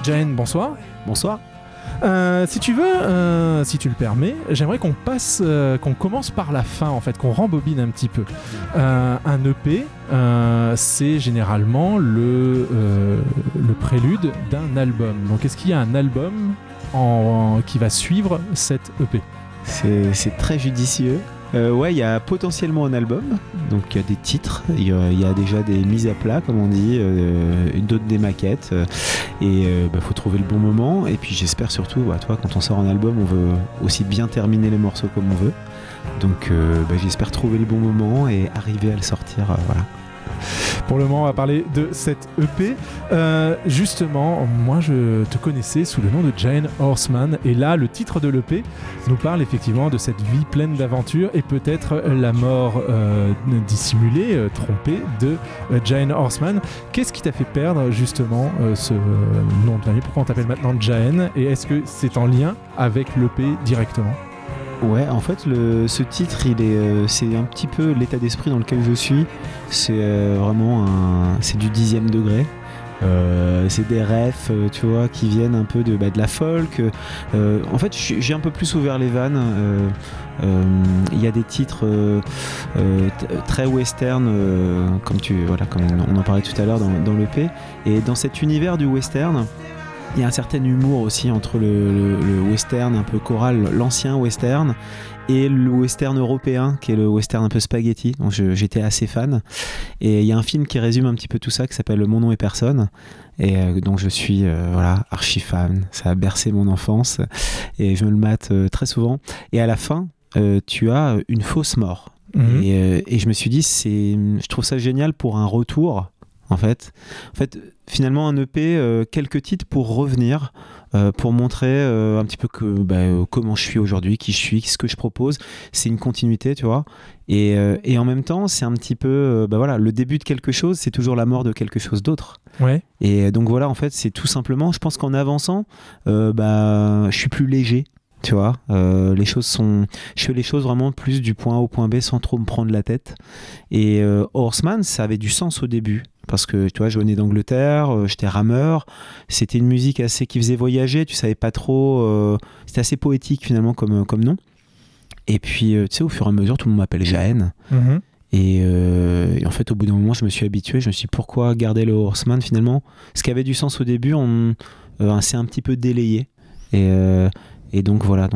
Jaen, bonsoir. Bonsoir. Si tu veux, si tu le permets, j'aimerais qu'on commence par la fin en fait, qu'on rembobine un petit peu. Un EP, c'est généralement le prélude d'un album. Donc est-ce qu'il y a un album qui va suivre cet EP ? C'est très judicieux. Ouais, il y a potentiellement un album, donc il y a des titres, il y a déjà des mises à plat, comme on dit, d'autres des maquettes, et faut trouver le bon moment. Et puis j'espère surtout, toi, quand on sort un album, on veut aussi bien terminer les morceaux comme on veut. Donc j'espère trouver le bon moment et arriver à le sortir, voilà. Pour le moment, on va parler de cette EP. Justement, moi, je te connaissais sous le nom de Jane Horseman. Et là, le titre de l'EP nous parle effectivement de cette vie pleine d'aventures et peut-être la mort dissimulée, trompée de Jane Horseman. Qu'est-ce qui t'a fait perdre justement ce nom de famille ? Pourquoi on t'appelle maintenant Jane ? Et est-ce que c'est en lien avec l'EP directement ? Ouais, en fait, ce titre, c'est un petit peu l'état d'esprit dans lequel je suis. C'est vraiment c'est du 10e degré. C'est des refs, tu vois, qui viennent un peu de la folk. En fait, j'ai un peu plus ouvert les vannes. Il y a des titres très western, comme on en parlait tout à l'heure dans l'EP. Et dans cet univers du western, il y a un certain humour aussi entre le western un peu choral, l'ancien western, et le western européen, qui est le western un peu spaghetti, dont j'étais assez fan. Et il y a un film qui résume un petit peu tout ça, qui s'appelle Mon nom est personne, et dont je suis archi fan. Ça a bercé mon enfance, et je me le mate très souvent. Et à la fin, tu as une fausse mort. Mmh. Et je me suis dit, je trouve ça génial pour un retour. En fait, finalement, un EP, quelques titres pour revenir, pour montrer un petit peu comment je suis aujourd'hui, qui je suis, ce que je propose. C'est une continuité, tu vois. Et en même temps, c'est un petit peu, le début de quelque chose, c'est toujours la mort de quelque chose d'autre. Ouais. Et donc voilà, en fait, c'est tout simplement, je pense qu'en avançant, je suis plus léger. Tu vois, je fais les choses vraiment plus du point A au point B sans trop me prendre la tête. Et Horseman, ça avait du sens au début. Parce que tu vois, je venais d'Angleterre, j'étais rameur, c'était une musique qui faisait voyager, tu savais pas trop, c'était assez poétique finalement comme nom. Et puis, tu sais, au fur et à mesure, tout le monde m'appelle Jaen. Mm-hmm. Et en fait, au bout d'un moment, je me suis habitué, je me suis dit pourquoi garder le Horseman finalement ? Ce qui avait du sens au début, c'est un petit peu délayé. Et donc voilà,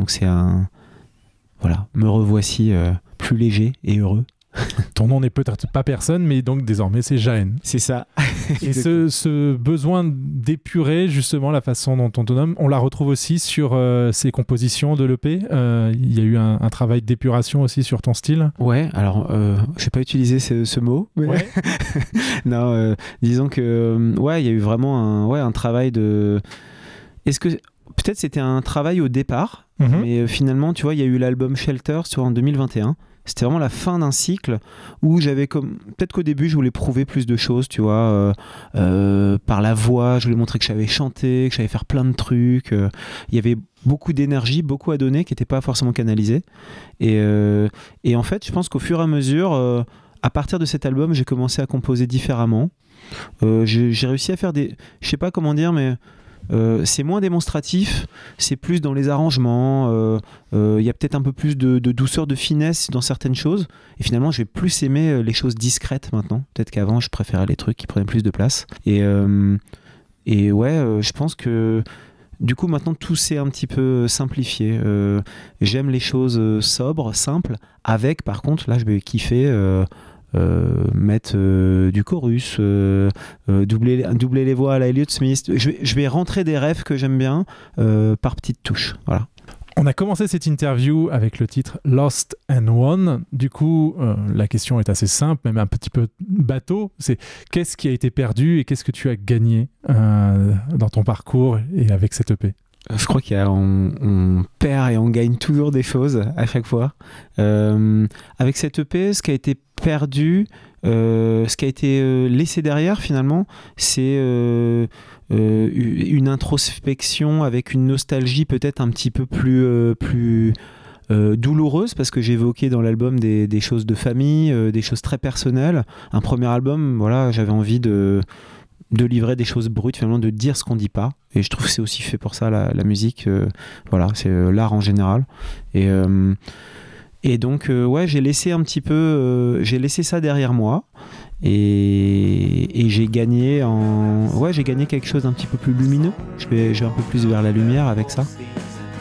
me revoici plus léger et heureux. Ton nom n'est peut-être pas personne, mais donc désormais c'est Jaen. C'est ça. Et ce besoin d'épurer justement la façon dont on te nomme, on la retrouve aussi sur ces compositions de l'EP. Il y a eu un travail d'épuration aussi sur ton style. Ouais, alors je vais pas utiliser ce mot. Mais... Ouais. Non, disons que il y a eu vraiment un travail de... Est-ce que... Peut-être c'était un travail au départ, mais finalement, tu vois, il y a eu l'album Shelter en 2021. C'était vraiment la fin d'un cycle où peut-être qu'au début je voulais prouver plus de choses, tu vois, par la voix, je voulais montrer que je savais chanter, que je savais faire plein de trucs. Il y avait beaucoup d'énergie, beaucoup à donner qui n'était pas forcément canalisé. Et en fait, je pense qu'au fur et à mesure, à partir de cet album, j'ai commencé à composer différemment. J'ai réussi à faire je sais pas comment dire, mais c'est moins démonstratif, c'est plus dans les arrangements, y a peut-être un peu plus de douceur, de finesse dans certaines choses, et finalement je vais plus aimer les choses discrètes maintenant. Peut-être qu'avant je préférais les trucs qui prenaient plus de place, je pense que du coup maintenant tout s'est un petit peu simplifié. J'aime les choses sobres, simples, avec par contre là je vais kiffer mettre du chorus, doubler les voix à la Elliott Smith. Je vais rentrer des rêves que j'aime bien par petites touches. Voilà. On a commencé cette interview avec le titre Lost and Won. Du coup, la question est assez simple, même un petit peu bateau. C'est qu'est-ce qui a été perdu et qu'est-ce que tu as gagné dans ton parcours et avec cette EP ? Je crois qu'on perd et on gagne toujours des choses à chaque fois. Avec cette EP, ce qui a été perdu, ce qui a été laissé derrière finalement, c'est une introspection avec une nostalgie peut-être un petit peu plus douloureuse, parce que j'évoquais dans l'album des choses de famille, des choses très personnelles. Un premier album, voilà, j'avais envie de de livrer des choses brutes, finalement, de dire ce qu'on dit pas. Et je trouve que c'est aussi fait pour ça, la musique. Voilà, c'est l'art en général. Et donc, j'ai laissé un petit peu... j'ai laissé ça derrière moi. Et j'ai gagné j'ai gagné quelque chose d'un petit peu plus lumineux. Je vais un peu plus vers la lumière avec ça.